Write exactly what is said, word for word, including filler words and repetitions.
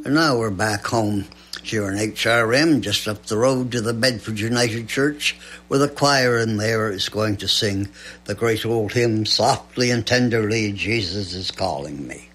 And now we're back home here in H R M, just up the road to the Bedford United Church, where the choir in there is going to sing the great old hymn, Softly and Tenderly Jesus is Calling Me.